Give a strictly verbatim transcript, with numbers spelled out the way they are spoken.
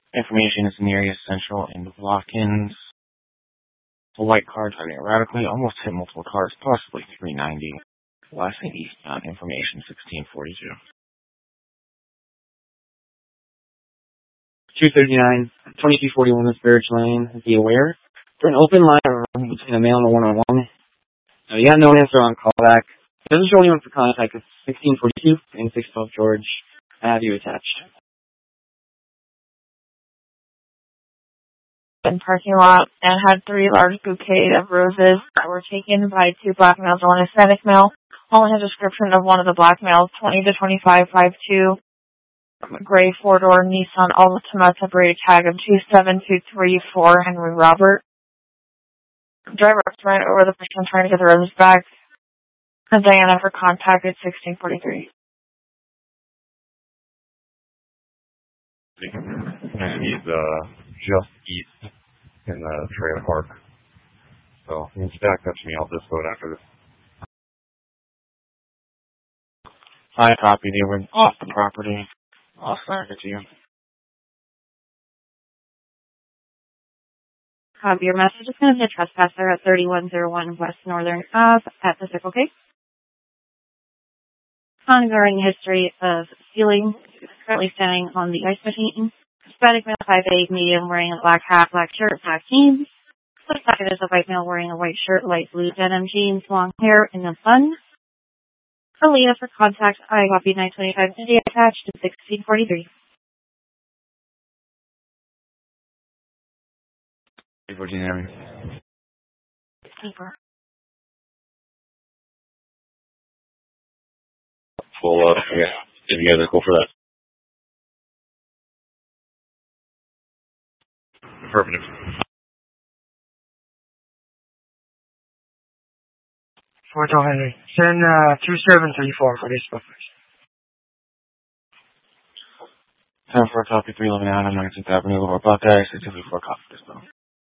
Information is in the area central in the block-ins. A white car driving erratically almost hit multiple cars, possibly three ninety. Last thing eastbound, information sixteen forty-two. two thirty-nine, twenty-two forty-one West Barrage Lane. Be aware. For an open line between a male and a one-on-one. Now, you got no answer on callback. It doesn't show anyone for contact. It's sixteen forty-two and six twelve George. I have you attached. In parking lot and had three large bouquets of roses that were taken by two black males and one Hispanic male. Only a description of one of the black males, twenty to twenty-five five two, gray four-door Nissan Altima, separated tag of two seven two three four, Henry Robert. Driver ran over the person trying to get the roses back. And Diana for contact at sixteen forty-three. And he's uh, just east in the trailer park. So he's back up to me. I'll just vote after this. I copy. They were off the property. I'll send it to you. Copy your message. It's going to be a trespasser at thirty-one oh one West Northern Ave at the Circle K. Ongoing history of stealing. Currently standing on the ice machine. Hispanic male, five eight, medium, wearing a black hat, black shirt, black jeans. The second is a white male wearing a white shirt, light blue denim jeans, long hair, and a bun. Aaliyah for contact. I copy nine twenty-five India attached to sixteen forty-three. Virginia. Paper. Full, uh, yeah. If you guys are cool for that. Affirmative. Fort Henry. Send uh, two seven three four for this buffers. ten four copy three eleven Adam, nineteenth Avenue, Lower Buckeye, six two four copy this